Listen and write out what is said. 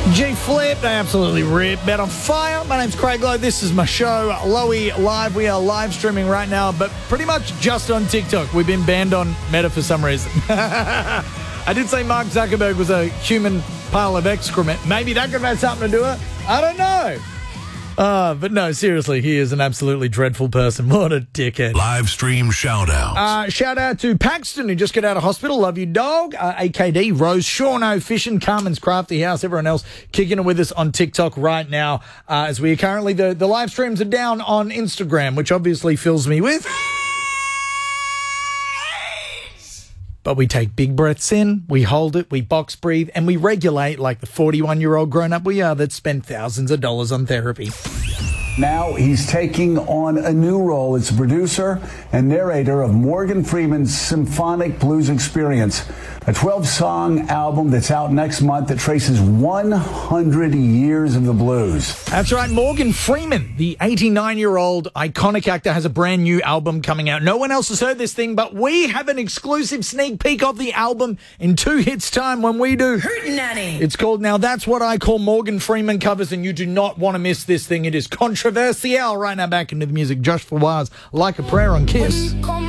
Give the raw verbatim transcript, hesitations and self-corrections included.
G-Flip, they absolutely rip. Bet on Fire. My name's Craig Lowe. This is my show, Lowy Live. We are live streaming right now, but pretty much just on TikTok. We've been banned on Meta for some reason. I did say Mark Zuckerberg was a human pile of excrement. Maybe that could have something to do with it. I don't know. Uh, but no, seriously, he is an absolutely dreadful person. What a dickhead. Live stream shout-outs. Uh, shout out to Paxton, who just got out of hospital. Love you, dog. Uh, A K D, Rose, Shauno, Fishing, Carmen's Crafty House, everyone else kicking it with us on TikTok right now. Uh, as we are currently, the, the live streams are down on Instagram, which obviously fills me with... But we take big breaths in, we hold it, we box breathe, and we regulate like the forty-one-year-old grown-up we are that spent thousands of dollars on therapy. Now he's taking on a new role as producer and narrator of Morgan Freeman's Symphonic Blues Experience, a twelve-song album that's out next month that traces one hundred years of the blues. That's right. Morgan Freeman, the eighty-nine-year-old iconic actor, has a brand new album coming out. No one else has heard this thing, but we have an exclusive sneak peek of the album in two hits' time when we do. Hootenanny. It's called Now That's What I Call Morgan Freeman Covers, and you do not want to miss this thing. It is controversial. Right now, back into the music. Josh Fawaz, Like a Prayer on Kiss.